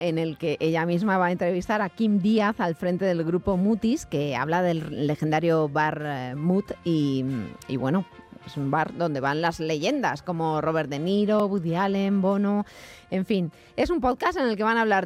en el que ella misma va a entrevistar a Kim Díaz al frente del grupo Mutis, que habla del legendario bar Mut y bueno, es un bar donde van las leyendas como Robert De Niro, Woody Allen, Bono, en fin. Es un podcast en el que van a hablar